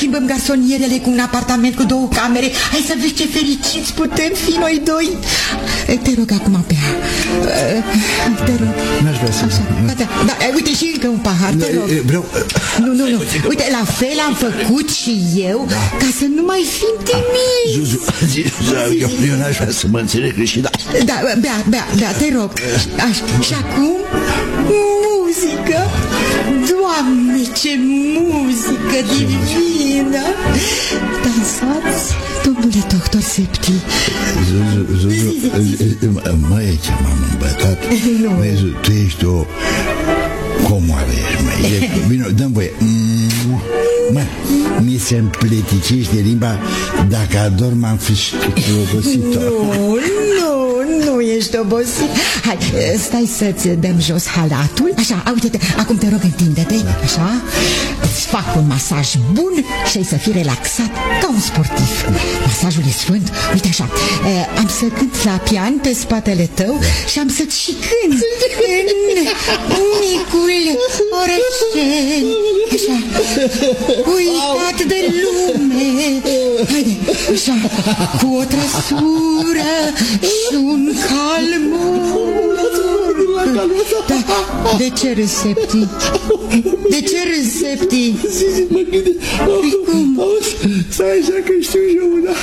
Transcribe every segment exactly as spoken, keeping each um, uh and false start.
schimbăm garsonierele cu un apartament cu două camere. Hai să vezi ce fericiți putem fi noi doi. Te rog acum pe ea. Te rog. N-aș vrea să... Așa, da, da, uite și încă un pahar, te rog. Vreau... Nu, nu, nu. Uite, la fel am făcut și eu, ca să nu mai fim timizi. Zuzu, eu, eu n-aș vrea să mă înțeleg greșit, da. Da, bea, bea, bea, te rog. Așa. Și acum, muzică. Doamne, ce muzică divină. Dansați, domnule doctor Septi. Zuzu, Zuzu, măi, ce m-am îmbătat. Măi, Zuzu, tu ești o comoară, ești, măi. Vino, dă-mi voie. Mă, mi se împleticește limba. Dacă adorm am fi obosit-o. Nu, nu, nu ești obosit. Hai, stai să-ți dăm jos halatul. Așa, uite-te, acum te rog, întinde-te. Așa, îți fac un masaj bun și ai să fii relaxat ca un sportiv. Masajul e sfânt. Uite așa, am să cânt la pian pe spatele tău și am să-ți și cânt în micul orășel. Așa, uitat de lume. Haide, așa, cu o trăsură și un calmur. Da, de ce râzi, Septi? De ce râzi, Septi? Zizi, mă gândesc. Cum? Stai așa că știu eu una.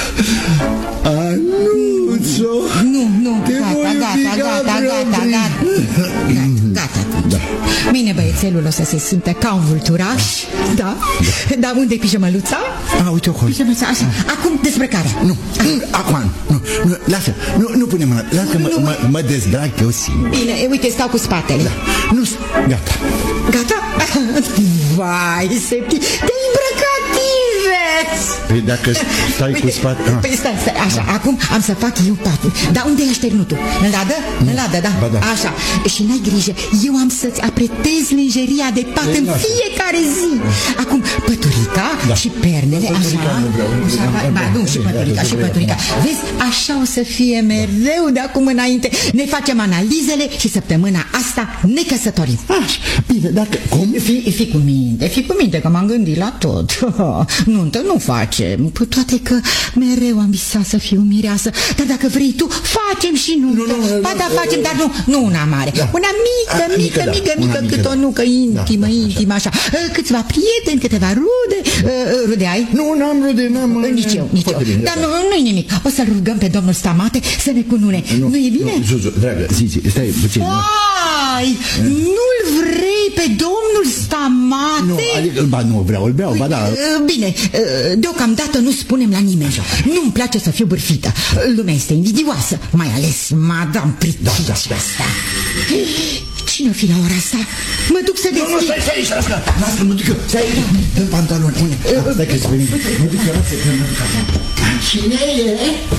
Anuțo. Nu, nu, gata, gata, gata, gata, gata. Gata. Da. Bine, băiețelul o să se simtă ca un vulturaș. Da? Dar unde e pijamăluța? A, uite acolo. Pijamăluța, așa. Acum dezbrăcarea. Nu, acum, nu, nu, lasă, nu, nu pune mâna, lasă că mă, mă, mă dezbrac eu singur. Bine, uite, stau cu spatele. Da, nu, gata. Gata? Vai, Septi, te-ai îmbrăcat invers. Păi dacă stai uite, cu spatele... Păi stai, stai, așa, ah. Acum am să fac eu patul. Dar unde e așternutul? În ladă? În ladă, da? Ba, da. Așa, și n-ai grijă, eu am să-ți apretez lingeria de pat în fiecare zi. Acum, păturica da. și pernele, păturica așa. Nu vreau, așa ba, ba, nu, și păturica, și păturica. Vezi, așa o să fie mereu de acum înainte. Ne facem analizele și săptămâna asta ne căsătorim. Așa, bine, dacă... Cum? Fii fi cu minte, fii cu minte, că m-am gândit la tot. Nuntă nu facem, cu toate că mereu am visat să fiu mireasă. Dar dacă vrei tu, facem și nuntă. Nu, nu, nu, ba da, facem, dar nu, nu una mare. Da. Una mică, A, mică, mică, mică, da. mică, Una cât mică, o nucă intimă, da, intimă, așa. Câțiva prieteni, câteva rude. Rude ai? Nu, n-am rude, n-am... Nici eu, nici eu. Dar nu, nu-i nimic. O să-l rugăm pe domnul Stamate să ne cunune. Nu e bine? Nu, Zuzu, dragă, zi, stai puțin. Ai, nu-l vrei pe domnul Stamate? Nu, adică, ba nu vreau, îl beau, ba da. Bine, deocamdată nu spunem la nimeni. Nu-mi place să fiu bârfită. Lumea este invidioasă, mai ales Madame Pritici da, da, asta. Cine-o fi la ora asta? Mă duc să deschid. Nu, nu, stai, stai, stai, stai, lasă, mă duc eu, stai, dă-mi pantaloni, unde? Stai că-ți veni, mă duc eu, lasă, că mă duc acum. Cine e?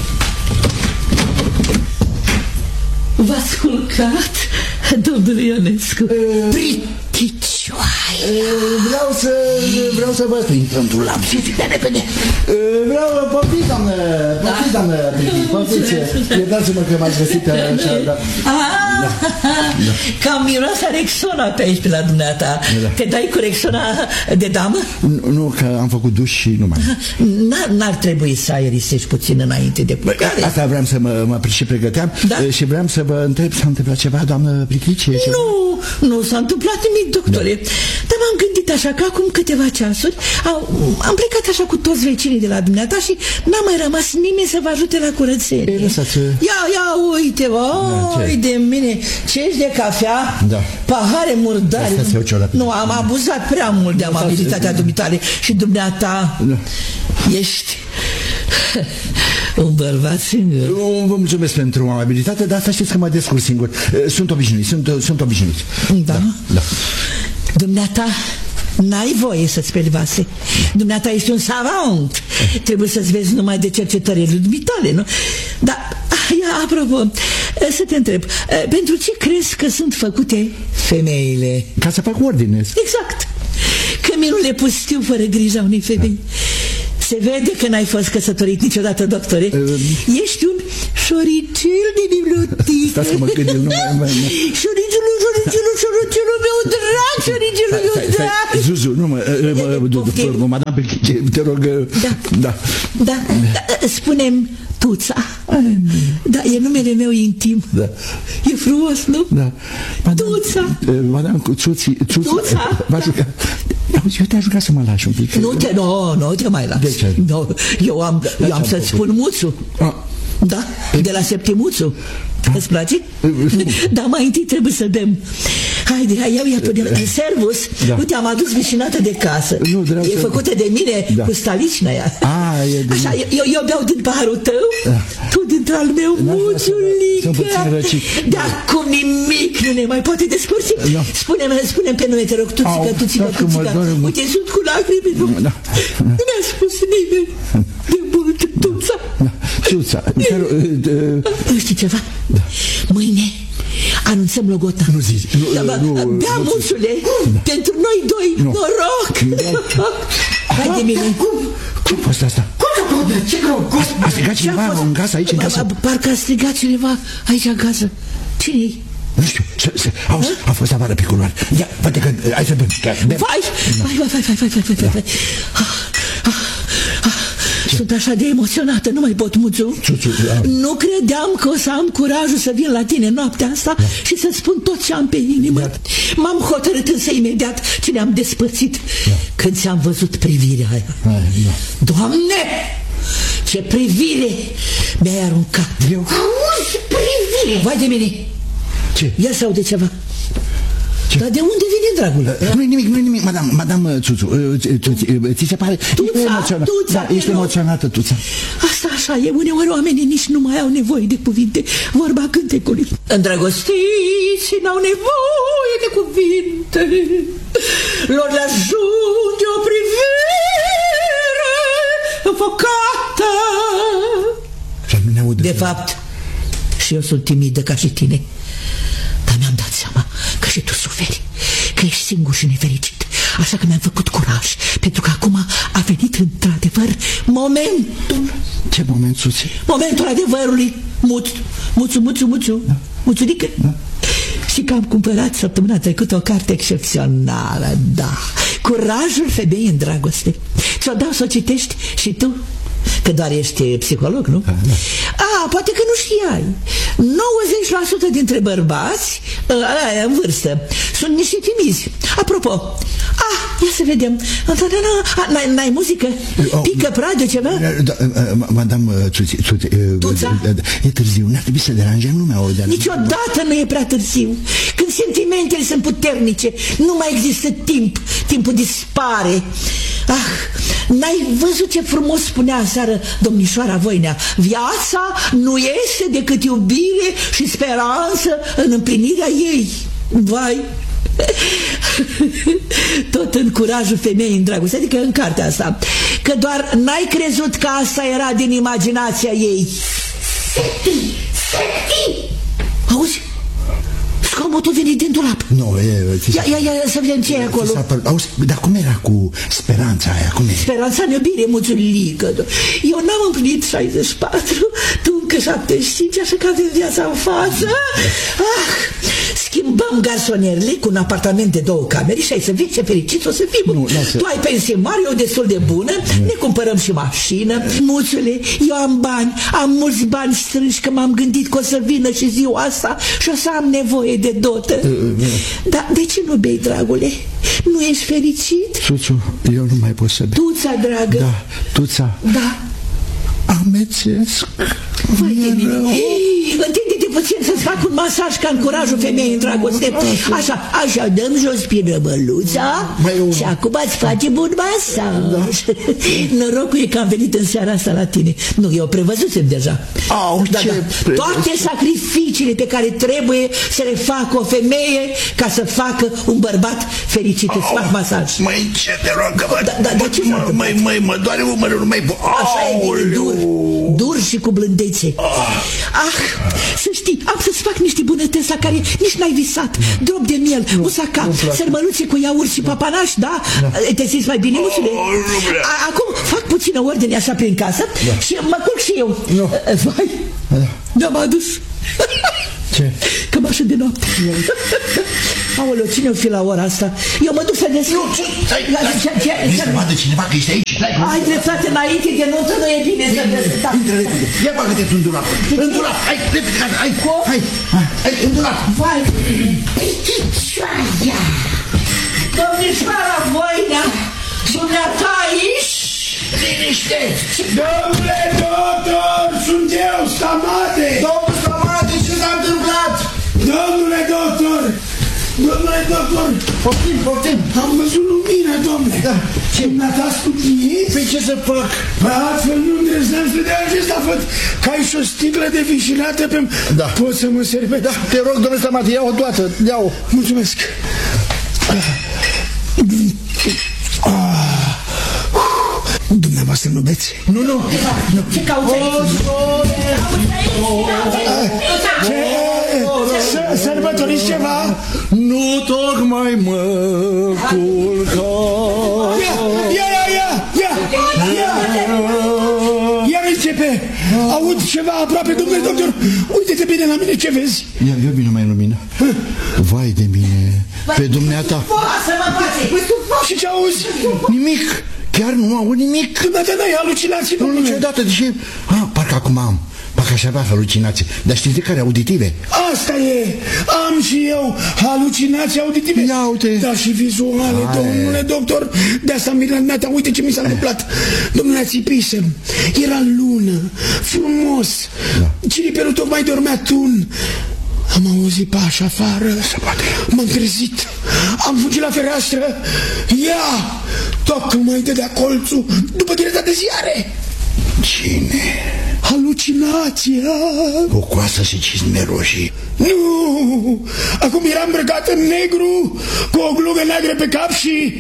V-ați culcat, domnule Ionescu? Priticioaie. Vreau să, vreau să vă prind într-un lamp. Fiți de repede. Vreau, poftiți, doamnă, poftiți, doamnă, poftiți. Iertați-mă că m-ați găsit așa, da. Cam miroasa Rexona pe aici, pe la dumneata. Te dai cu Rexona de damă? Nu, că am făcut duș și nu mai. N-ar trebui să aerisești puțin înainte de culcare. Asta vreau să mă, mă și pregăteam și vreau să vă întreb, s-a întâmplat ceva, doamnă Pritici? Nu, nu s-a întâmplat nimic, doctore. Dar m-am gândit așa că acum câteva ceasuri au, am plecat așa cu toți vecinii de la dumneata și n-a mai rămas nimeni să vă ajute la curățenie. Ei, lăsați... Ia, ia, uite, oi de mine, ce ești de cafea? Da. Pahare murdare. Nu, am abuzat prea mult de amabilitatea dumitale și dumneata da. Ești un bărbat singur. Vă mulțumesc pentru amabilitate, dar să știți că mă descurc singur. Sunt obișnuit, sunt, sunt obișnuit. Da? Da, da. Dumneata n-ai voie să-ți speli vase. Dumneata ești un savant. Trebuie să-ți vezi numai de cercetările dumitale, nu? Dar, ia, apropo, să te întreb, pentru ce crezi că sunt făcute femeile? Ca să fac ordine. Exact. Căminul e pustiu fără grija unei femei. Se vede că n-ai fost căsătorit niciodată, doctore. uh, Ești un șoricel de bibliotecă. Stați că mă gând, eu nu mai... Șoricelul, șoricelul, șoricelul meu drag, șoricelul meu drag. Zuzu, nu mă... Madame Pelchice, te rog... Da, da, da, spune-mi Tuța. Da, e numele meu intim. Da. E frumos, nu? Da. Tuța. Madame Tuța. Tuța. Eu te-aș ruga să mă lași un pic. Nu te, nu, nu te mai las. De ce? No, eu am, eu am să-ți spun Muțu. Da, de la Septimuțu. Îți place? Dar mai întâi trebuie să bem. Haide, hai, iau, ia până în servus. Da. Uite, am adus vișinată de casă. Nu, e să... făcută de mine, da. Cu stalicina aia. A, e de așa, eu, eu beau din paharul tău, da. Tu dintr-al meu, Muțulică. Dar cum nimic nu ne mai poate despărți. Da. Spune-mi, spune-mi pe nume, te rog, tuțică, tuțică, tuțică. Uite, sunt cu lacrimi. Nu, da. Nu mi-a spus nimeni de mult, Tuța. Tuța. Știi ceva? Da. Mâine anunțăm logota. Nu zici. Bea, Muțule, pentru noi doi, nu. Noroc. Hai de mine. Cum? Ce a fost asta? Cum să pot? Ce greu? A strigat cineva în casă aici, în casă? Parcă a strigat cineva aici în casă. Cine-i? Nu știu, auzi, a fost afară pe culoare. Ia, poate că, hai să bem. Vai, vai, vai, vai, vai, vai, vai, vai. Sunt așa de emoționată, nu mai pot, Muțu. Nu credeam că o să am curajul să vin la tine noaptea asta da. Și să spun tot ce am pe inimă. Da. M-am hotărât însă imediat ce ne-am despărțit da. Când ți-am văzut privirea aia. Da. Da. Doamne! Ce privire mi-ai aruncat. Eu? Auzi, privire! Vai de mine! Ce? Ia să aude ceva. Ce? Dar de unde vine, dragul? Nu-i nimic, nu-i nimic, madame, madame Tuțu. Ți se pare? Tuța, Tuța, ești emoționată, Tuța. Asta așa e, uneori oamenii nici nu mai au nevoie de cuvinte. Vorba cântecului. Îndrăgostiți n-au nevoie de cuvinte. Lor le ajunge o privire înfocată. De fapt, și eu sunt timidă ca și tine. Dar mi-am dat seama că și tu suferi, că ești singur și nefericit. Așa că mi-am făcut curaj, pentru că acum a venit într-adevăr momentul. Ce moment, Suție? Momentul adevărului. Muțu, muțu, muțu, muțu, da. Muțulică. Da. Și că am cumpărat săptămâna trecută o carte excepțională, da. Curajul femeii în dragoste. Ți-o dau să o citești și tu, că doar ești psiholog, nu? Da, da. A, poate că nu știai. nouăzeci la sută dintre bărbați aia, în vârstă sunt niște timizi. Apropo, ah, ia să vedem. N-ai muzică? Pică pradă ceva? Madame Tuța, e târziu, n-ar trebui să deranjăm lumea. Niciodată nu e prea târziu. Când sentimentele sunt puternice, nu mai există timp. Timpul dispare. Ah, n-ai văzut ce frumos spunea aseară domnișoara Voinea? Viața nu este decât iubire și speranță în împlinirea ei. Vai! Tot în curajul femeii în dragoste, adică în cartea asta. Că doar n-ai crezut că asta era din imaginația ei. Seti! Seti! Auzi? Scomotul vine din dulap. Nu, e... Ia, ia, ia, să vedem ce e acolo. Auzi, dar cum era cu speranța aia? Cum e? Speranța în iubire, Muțulică. Eu n-am împlinit șaizeci și patru, tu încă șaptezeci și cinci, așa că avem viața în față. Ah, schimbăm garsonierele cu un apartament de două camere și ai să vezi ce fericiți o să fim. Nu, tu ai pensie mare, eu destul de bună, ne cumpărăm și mașină. Muțule, eu am bani, am mulți bani strânși, că m-am gândit că o să vină și ziua asta și o să am nevoie de dotă. Dar de ce nu bei, dragule? Nu ești fericit? Tuțu, eu nu mai pot să bei. Tuța, dragă. Da, Tuța. Da. Amețesc. Vai de mine. Întinde-te puțin să-ți fac un masaj ca în curajul femeii în dragoste. Așa, așa, dăm jos pinămăluța și acum îți face bun masaj. Norocul e că am venit în seara asta la tine. Nu, eu prevăzusem deja. Au, da, ce da. Toate sacrificiile pe care trebuie să le facă o femeie ca să facă un bărbat fericit. Îți fac masaj. Măi, ce te rog, mă, da, da, da, ce mă, măi, măi, mă doare umărul, măi, așa e de dur, dur și cu blândețe. Ah, să știi, am să-ți fac niște bunătăți la care nici n-ai visat. Drop de miel, musaca, sărmăluțe cu iaurt și papanaș, da? Te simți mai bine, Muțule? Acum fac puțin puțină ordine așa prin casă, da. Și mă culc și eu. Nu. Vai, da. Da, m-a dus. Ce? Cămașă de noapte. Aoleu, cine o fi la ora asta? Eu mă duc să deschid. Nu, stai, stai. Vrei să vadă cineva că ești aici? Ai dreptate, înainte de nuntă nu e bine să deschid. Intră repede, ia bagă-te în dulap. În dulap, hai, repede, hai, hai, hai, în dulap. Vai, Picioaia! Domnișoara Voinea, dumneata aici? Liniște! Domnule doctor, sunt eu, Stamate! Domnul Stamate, ce s-a întâmplat? Domnule doctor! Domnule doctor! Poftim, poftim! Am văzut lumină, domnule! Da. Ce? Dumneata studiit? Păi ce să fac? Păi altfel nu îndrăzneam să dea acesta, văd că ai și o sticlă de vișinată pe... Da. Poți să mă serve? Da, te rog, domnule Stamate, ia-o toată, ia-o. Mulțumesc! Ah. Dumneavoastră nu beți? Nu, nu. Ce cauți aici? Ce? Sărbătoriți ceva? Nu tocmai mă culca. Ia, ia, ia, ia, ia, iar începe. Aud ceva aproape, domnule doctor. Uite-te bine la mine, ce vezi? Ia, ia bine mai în lumină. Vai de mine, pe dumneata. Să mă face! Și ce auzi? Nimic, chiar nu aud nimic. Dumneata n-ai halucinații, Nu, domnule? niciodată, deși... Ah, parcă acum am. Parcă aș avea halucinații. Dar știți de care? Auditive. Asta e! Am și eu halucinații auditive. Ia uite. Dar și vizuale, Hai. Domnule doctor. De asta mi l-am dat. Uite ce mi s-a întâmplat. Domnule, țipisem. Era lună. Frumos. Da. Ciriperul tocmai dormea tun. Am auzit pași afară. M-am trezit. Am fugit la fereastră. Ia! Tocmai dădea colțul după tireta de ziare. Cine? Halucinația. O coasă și cizme roșii. Nu! Acum era îmbrăcat în negru, cu o glugă neagră pe cap și...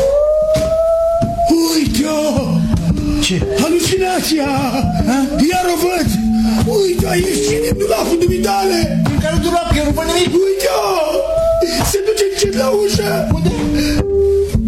Uite-o! Ce? Halucinația! Ha? Iar o văd! Uite-o, a ieșit din dulapul dumitale! În care dulap, eu nu văd nimic. Uite-o! Se duce încet la ușă! Unde?